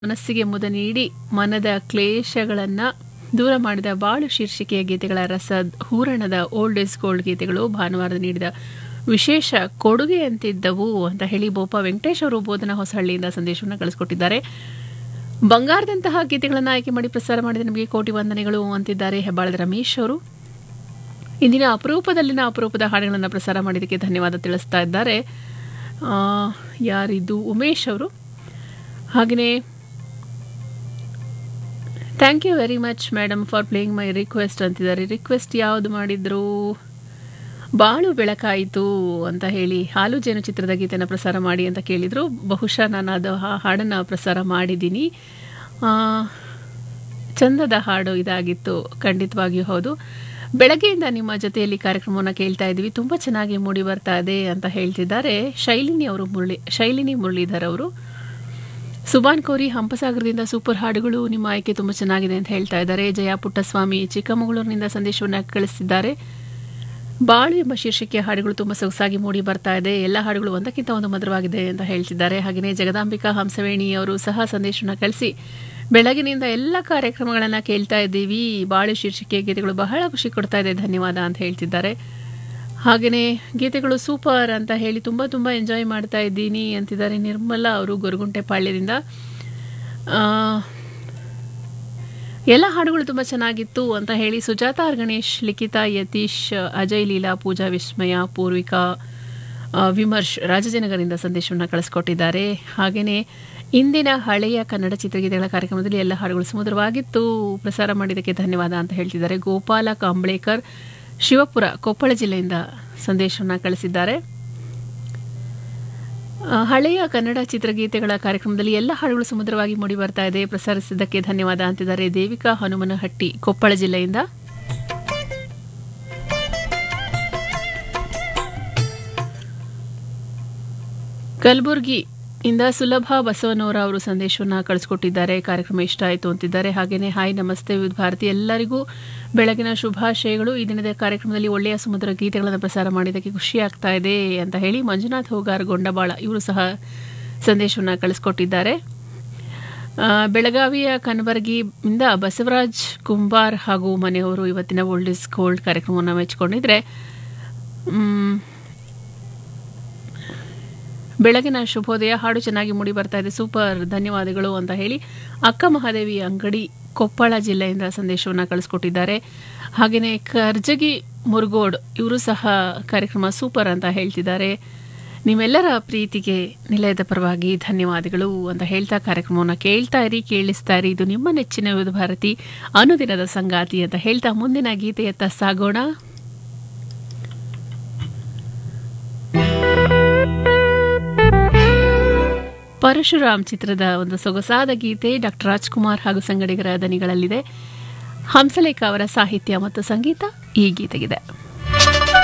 ಮನಸ್ಸಿಗೆ ಮುದ ನೀಡಿ ಮನದ ಕ್ಲೇಶಗಳನ್ನು ದೂರ ಮಾಡಿದ ಬಾಳು ಶೀರ್ಷಿಕೆಯ ಗೀತೆಗಳ ರಸ ಹೂರಣದ ಓಲ್ಡ್ ಇಸ್ ಗೋಲ್ಡ್ ಗೀತೆಗಳು ಭಾನುವಾರದ ನೀಡಿದ ವಿಶೇಷ ಕೊಡುಗೆ ಅಂತಿದ್ದವು ಅಂತ ಹೇಳಿ ಬೋಪ ವೆಂಕಟೇಶ್ ಅವರು ಬೋಧನಾ ಹೊಸಹಳ್ಳಿಯಿಂದ ಸಂದೇಶವನ್ನು ಕಳಿಸ್ಕೊಟ್ಟಿದ್ದಾರೆ. ಬಂಗಾರದಂತಹ ಗೀತೆಗಳನ್ನು ಆಯ್ಕೆ ಮಾಡಿ ಪ್ರಸಾರ ಮಾಡಿದ ನಿಮಗೆ ಕೋಟಿ ವಂದನೆಗಳು ಅಂತಿದ್ದಾರೆ ಹೆಬ್ಬಾಳದ ರಮೇಶ್ ಅವರು. ಇಂದಿನ ಅಪರೂಪದ ಹಾಡುಗಳನ್ನು ಪ್ರಸಾರ ಮಾಡಿದ್ದಕ್ಕೆ ಧನ್ಯವಾದ ತಿಳಿಸ್ತಾ ಇದ್ದಾರೆ. ಯಾರಿದು? ಉಮೇಶ್ ಅವರು. ಹಾಗೆಯೇ thank you very much madam for playing my request ಅಂತಿದ್ದಾರೆ. ರಿಕ್ವೆಸ್ಟ್ ಯಾವುದು ಮಾಡಿದ್ರು? ಬಾಳು ಬೆಳಕಾಯಿತು ಅಂತ ಹೇಳಿ ಹಾಲು ಜೇನು ಚಿತ್ರದ ಗೀತೆಯನ್ನು ಪ್ರಸಾರ ಮಾಡಿ ಅಂತ ಕೇಳಿದರು. ಬಹುಶಃ ನಾನು ಅದು ಹಾಡನ್ನು ಪ್ರಸಾರ ಮಾಡಿದ್ದೀನಿ. ಚಂದದ ಹಾಡು ಇದಾಗಿತ್ತು. ಖಂಡಿತವಾಗಿಯೂ ಹೌದು. ಬೆಳಗ್ಗೆಯಿಂದ ನಿಮ್ಮ ಜೊತೆಯಲ್ಲಿ ಕಾರ್ಯಕ್ರಮವನ್ನು ಕೇಳ್ತಾ ಇದ್ದೀವಿ, ತುಂಬ ಚೆನ್ನಾಗಿ ಮೂಡಿ ಬರ್ತಾ ಇದೆ ಅಂತ ಹೇಳ್ತಿದ್ದಾರೆ ಶೈಲಿನಿ ಮುರಳೀಧರ್ ಅವರು. ಸುಬಾನ್ ಕೋರಿ ಹಂಪಸಾಗರದಿಂದ ಸೂಪರ್ ಹಾಡುಗಳು, ನಿಮ್ಮ ಆಯ್ಕೆ ತುಂಬ ಚೆನ್ನಾಗಿದೆ ಅಂತ ಹೇಳ್ತಾ ಇದ್ದಾರೆ. ಜಯ ಪುಟ್ಟಸ್ವಾಮಿ ಚಿಕ್ಕಮಗಳೂರಿನಿಂದ ಸಂದೇಶವನ್ನು ಕಳಿಸ್ತಿದ್ದಾರೆ. ಬಾಳು ಎಂಬ ಶೀರ್ಷಿಕೆಯ ಹಾಡುಗಳು ತುಂಬ ಸೊಗಸಾಗಿ ಮೂಡಿ ಬರ್ತಾ ಇದೆ, ಎಲ್ಲ ಹಾಡುಗಳು ಒಂದಕ್ಕಿಂತ ಒಂದು ಮಧುರವಾಗಿದೆ ಅಂತ ಹೇಳ್ತಿದ್ದಾರೆ. ಹಾಗೆಯೇ ಜಗದಾಂಬಿಕಾ ಹಂಸವೇಣಿ ಅವರು ಸಹ ಸಂದೇಶವನ್ನು ಕಳಿಸಿ ಬೆಳಗಿನಿಂದ ಎಲ್ಲ ಕಾರ್ಯಕ್ರಮಗಳನ್ನು ಕೇಳ್ತಾ ಇದ್ದೀವಿ, ಬಾಳು ಶೀರ್ಷಿಕೆಯ ಗೀತೆಗಳು ಬಹಳ ಖುಷಿ ಕೊಡ್ತಾ ಇದೆ, ಧನ್ಯವಾದ ಅಂತ ಹೇಳ್ತಿದ್ದಾರೆ. ಹಾಗೆಯೇ ಗೀತೆಗಳು ಸೂಪರ್ ಅಂತ ಹೇಳಿ ತುಂಬ ತುಂಬ ಎಂಜಾಯ್ ಮಾಡ್ತಾ ಇದ್ದೀನಿ ಅಂತಿದ್ದಾರೆ ನಿರ್ಮಲಾ ಅವರು ಗೊರಗುಂಟೆಪಾಳ್ಯದಿಂದ. ಎಲ್ಲ ಹಾಡುಗಳು ತುಂಬ ಚೆನ್ನಾಗಿತ್ತು ಅಂತ ಹೇಳಿ ಸುಜಾತ ಆರ್ ಗಣೇಶ್, ಲಿಖಿತಾ, ಯತೀಶ್, ಅಜಯ್ ಲೀಲಾ, ಪೂಜಾ ವಿಸ್ಮಯ, ಪೂರ್ವಿಕಾ, ವಿಮರ್ಶ್ ರಾಜಾಜಿನಗರದಿಂದ ಸಂದೇಶವನ್ನು ಕಳಿಸ್ಕೊಟ್ಟಿದ್ದಾರೆ. ಹಾಗೆಯೇ ಇಂದಿನ ಹಳೆಯ ಕನ್ನಡ ಚಿತ್ರಗೀತೆಗಳ ಕಾರ್ಯಕ್ರಮದಲ್ಲಿ ಎಲ್ಲ ಹಾಡುಗಳು ಸುಮಧುರವಾಗಿತ್ತು, ಪ್ರಸಾರ ಮಾಡಿದ್ದಕ್ಕೆ ಧನ್ಯವಾದ ಅಂತ ಹೇಳ್ತಿದ್ದಾರೆ. ಗೋಪಾಲ ಕಾಂಬ್ಳೇಕರ್ ಶಿವಪುರ ಕೊಪ್ಪಳ ಜಿಲ್ಲೆಯಿಂದ ಸಂದೇಶವನ್ನು ಕಳಿಸಿದ್ದಾರೆ. ಹಳೆಯ ಕನ್ನಡ ಚಿತ್ರಗೀತೆಗಳ ಕಾರ್ಯಕ್ರಮದಲ್ಲಿ ಎಲ್ಲ ಹಾಡುಗಳು ಸುಮಧುರವಾಗಿ ಮೂಡಿ ಬರ್ತಾ ಇದೆ, ಪ್ರಸಾರಿಸಿದ್ದಕ್ಕೆ ಧನ್ಯವಾದ ಅಂತಿದ್ದಾರೆ. ದೇವಿಕಾ ಹನುಮನಹಟ್ಟಿ ಕೊಪ್ಪಳ ಜಿಲ್ಲೆಯಿಂದ. ಕಲಬುರ್ಗಿ ಇಂದ ಸುಲಭ ಬಸವನವರ ಅವರು ಸಂದೇಶವನ್ನು ಕಳಿಸ್ಕೊಟ್ಟಿದ್ದಾರೆ. ಕಾರ್ಯಕ್ರಮ ಇಷ್ಟ ಆಯಿತು ಅಂತಿದ್ದಾರೆ. ಹಾಗೆಯೇ ಹಾಯ್ ನಮಸ್ತೆ ವಿವಿಧ ಭಾರತಿ, ಎಲ್ಲರಿಗೂ ಬೆಳಗಿನ ಶುಭಾಶಯಗಳು. ಈ ದಿನದ ಕಾರ್ಯಕ್ರಮದಲ್ಲಿ ಒಳ್ಳೆಯ ಸುಮಧುರ ಗೀತೆಗಳನ್ನು ಪ್ರಸಾರ ಮಾಡಿದ್ದಕ್ಕೆ ಖುಷಿ ಆಗ್ತಾ ಇದೆ ಅಂತ ಹೇಳಿ ಮಂಜುನಾಥ್ ಹೋಗಾರ್ ಗೊಂಡಬಾಳ ಇವರು ಸಹ ಸಂದೇಶವನ್ನು ಕಳಿಸ್ಕೊಟ್ಟಿದ್ದಾರೆ. ಬೆಳಗಾವಿಯ ಕನಬರಗಿಯಿಂದ ಬಸವರಾಜ್ ಕುಂಬಾರ್ ಹಾಗೂ ಮನೆಯವರು ಇವತ್ತಿನ ಓಲ್ಡ್ ಇಸ್ ಗೋಲ್ಡ್ ಕಾರ್ಯಕ್ರಮವನ್ನು ಮೆಚ್ಚಿಕೊಂಡಿದ್ರೆ ಬೆಳಗಿನ ಶುಭೋದಯ, ಹಾಡು ಚೆನ್ನಾಗಿ ಮೂಡಿ ಬರ್ತಾ ಇದೆ, ಸೂಪರ್, ಧನ್ಯವಾದಗಳು ಅಂತ ಹೇಳಿ ಅಕ್ಕ ಮಹಾದೇವಿ ಅಂಗಡಿ ಕೊಪ್ಪಳ ಜಿಲ್ಲೆಯಿಂದ ಸಂದೇಶವನ್ನು ಕಳಿಸ್ಕೊಟ್ಟಿದ್ದಾರೆ. ಹಾಗೆಯೇ ಕರ್ಜಗಿ ಮುರುಗೋಡ್ ಇವರು ಸಹ ಕಾರ್ಯಕ್ರಮ ಸೂಪರ್ ಅಂತ ಹೇಳ್ತಿದ್ದಾರೆ. ನಿಮ್ಮೆಲ್ಲರ ಪ್ರೀತಿಗೆ ನಿಲಯದ ಪರವಾಗಿ ಧನ್ಯವಾದಗಳು ಅಂತ ಹೇಳ್ತಾ ಕಾರ್ಯಕ್ರಮವನ್ನು ಕೇಳ್ತಾ ಇರಿ, ಕೇಳಿಸ್ತಾ ಇರಿ. ಇದು ನಿಮ್ಮ ನೆಚ್ಚಿನ ವಿವಿಧ ಭಾರತಿ ಅನುದಿನದ ಸಂಗಾತಿ ಅಂತ ಹೇಳ್ತಾ ಮುಂದಿನ ಗೀತೆಯತ್ತ ಸಾಗೋಣ. ಪರಶುರಾಮ್ ಚಿತ್ರದ ಒಂದು ಸೊಗಸಾದ ಗೀತೆ ಡಾಕ್ಟರ್ ರಾಜ್ಕುಮಾರ್ ಹಾಗೂ ಸಂಗಡಿಗರ ದನಿಗಳಲ್ಲಿದೆ. ಹಂಸಲೇಖ ಅವರ ಸಾಹಿತ್ಯ ಮತ್ತು ಸಂಗೀತ ಈ ಗೀತೆಗಿದೆ.